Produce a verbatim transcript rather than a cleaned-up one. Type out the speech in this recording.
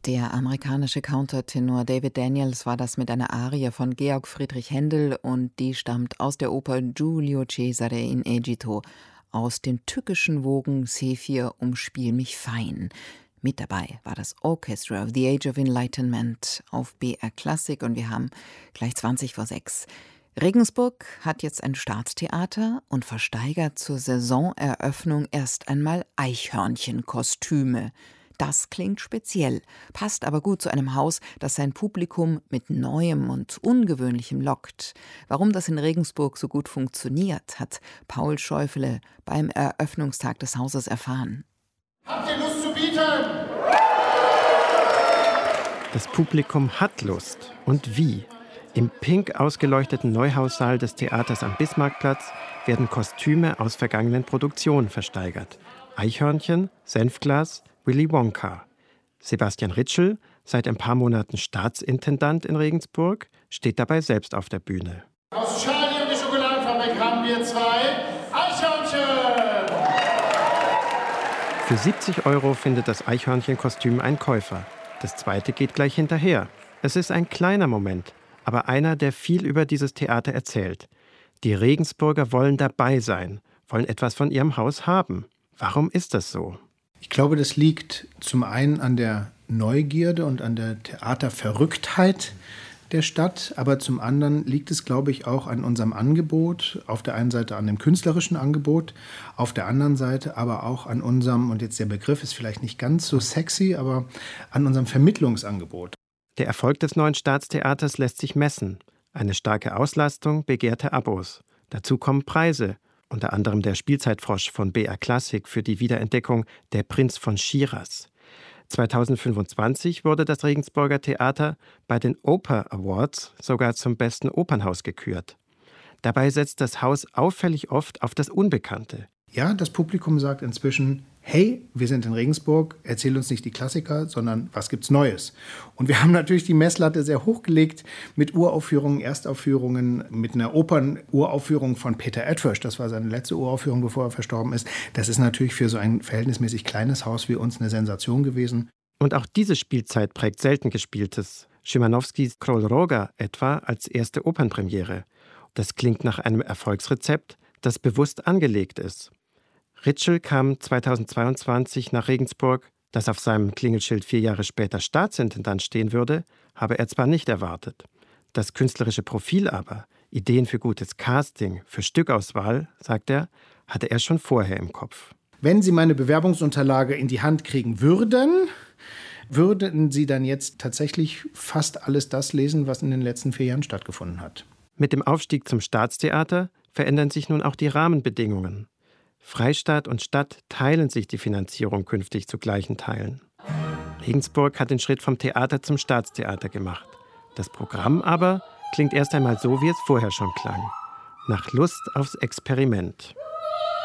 Der amerikanische Countertenor David Daniels war das mit einer Arie von Georg Friedrich Händel, und die stammt aus der Oper Giulio Cesare in Egitto, aus den tückischen Wogen Sephir umspiel mich fein. Mit dabei war das Orchestra of the Age of Enlightenment auf B R Klassik, und wir haben gleich zwanzig vor sechs. Regensburg hat jetzt ein Staatstheater und versteigert zur Saisoneröffnung erst einmal Eichhörnchenkostüme. Das klingt speziell, passt aber gut zu einem Haus, das sein Publikum mit Neuem und Ungewöhnlichem lockt. Warum das in Regensburg so gut funktioniert, hat Paul Schäufele beim Eröffnungstag des Hauses erfahren. Habt ihr Lust zu bieten? Das Publikum hat Lust. Und wie? Im pink ausgeleuchteten Neuhaussaal des Theaters am Bismarckplatz werden Kostüme aus vergangenen Produktionen versteigert. Eichhörnchen, Senfglas, Willy Wonka. Sebastian Ritschl, seit ein paar Monaten Staatsintendant in Regensburg, steht dabei selbst auf der Bühne. Aus Charlie und die Schokoladenfabrik haben wir zwei Eichhörnchen. Für siebzig Euro findet das Eichhörnchenkostüm einen Käufer. Das zweite geht gleich hinterher. Es ist ein kleiner Moment, aber einer, der viel über dieses Theater erzählt. Die Regensburger wollen dabei sein, wollen etwas von ihrem Haus haben. Warum ist das so? Ich glaube, das liegt zum einen an der Neugierde und an der Theaterverrücktheit der Stadt, aber zum anderen liegt es, glaube ich, auch an unserem Angebot, auf der einen Seite an dem künstlerischen Angebot, auf der anderen Seite aber auch an unserem, und jetzt der Begriff ist vielleicht nicht ganz so sexy, aber an unserem Vermittlungsangebot. Der Erfolg des neuen Staatstheaters lässt sich messen. Eine starke Auslastung, begehrte Abos. Dazu kommen Preise. Unter anderem der Spielzeitfrosch von B R Klassik für die Wiederentdeckung Der Prinz von Schiras. zweitausendfünfundzwanzig wurde das Regensburger Theater bei den Oper Awards sogar zum besten Opernhaus gekürt. Dabei setzt das Haus auffällig oft auf das Unbekannte. Ja, das Publikum sagt inzwischen: Hey, wir sind in Regensburg, erzähl uns nicht die Klassiker, sondern was gibt's Neues? Und wir haben natürlich die Messlatte sehr hochgelegt mit Uraufführungen, Erstaufführungen, mit einer Opernuraufführung von Peter Edfirsch. Das war seine letzte Uraufführung, bevor er verstorben ist. Das ist natürlich für so ein verhältnismäßig kleines Haus wie uns eine Sensation gewesen. Und auch diese Spielzeit prägt selten Gespieltes. Szymanowskis Król Róga etwa als erste Opernpremiere. Das klingt nach einem Erfolgsrezept, das bewusst angelegt ist. Ritschl kam zweitausendzweiundzwanzig nach Regensburg. Dass auf seinem Klingelschild vier Jahre später Staatsintendant stehen würde, habe er zwar nicht erwartet. Das künstlerische Profil aber, Ideen für gutes Casting, für Stückauswahl, sagt er, hatte er schon vorher im Kopf. Wenn Sie meine Bewerbungsunterlage in die Hand kriegen würden, würden Sie dann jetzt tatsächlich fast alles das lesen, was in den letzten vier Jahren stattgefunden hat. Mit dem Aufstieg zum Staatstheater verändern sich nun auch die Rahmenbedingungen. Freistaat und Stadt teilen sich die Finanzierung künftig zu gleichen Teilen. Regensburg hat den Schritt vom Theater zum Staatstheater gemacht. Das Programm aber klingt erst einmal so, wie es vorher schon klang. Nach Lust aufs Experiment.